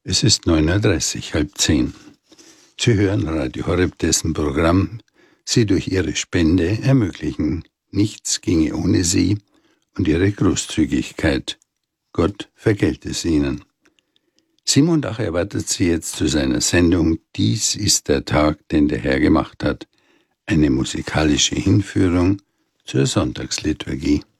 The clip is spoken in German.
Es ist 9:30 Uhr, 9:30. Sie hören Radio Horeb, dessen Programm Sie durch Ihre Spende ermöglichen. Nichts ginge ohne Sie und Ihre Großzügigkeit. Gott vergelt es Ihnen. Simon Dach erwartet Sie jetzt zu seiner Sendung Dies ist der Tag, den der Herr gemacht hat. Eine musikalische Hinführung zur Sonntagsliturgie.